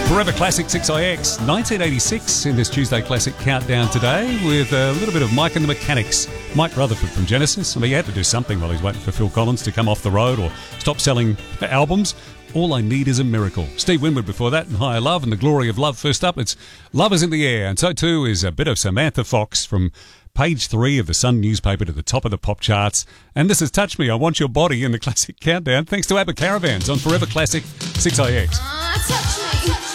Forever Classic 6IX, 1986 in this Tuesday Classic Countdown today with a little bit of Mike and the Mechanics. Mike Rutherford from Genesis. I mean, he had to do something while he's waiting for Phil Collins to come off the road or stop selling albums. All I Need Is a Miracle. Steve Winwood before that, and Higher Love and The Glory of Love. First up, it's Love Is in the Air, and so too is a bit of Samantha Fox from page 3 of the Sun newspaper to the top of the pop charts. And this is Touch Me, I Want Your Body in the Classic Countdown, thanks to ABBA Caravans on Forever Classic 6IX. Touch me.